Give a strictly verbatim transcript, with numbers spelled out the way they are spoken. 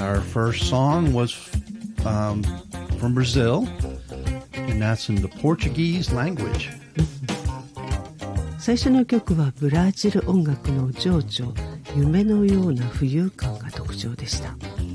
Our first song was um, from Brazil, and that's in the Portuguese language. 最初の曲はブラジル音楽の情緒、夢のような浮遊感が特徴でした。